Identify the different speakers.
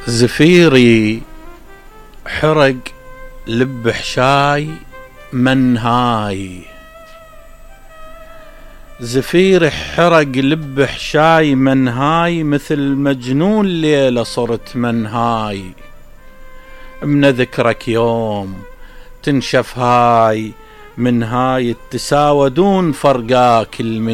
Speaker 1: زفيري حرق لب حشاي منهاي، زفيري حرق لب حشاي منهاي، مثل مجنون ليلة صرت منهاي. من ذكرك يوم تنشف هاي من هاي، التساوى دون فرقاك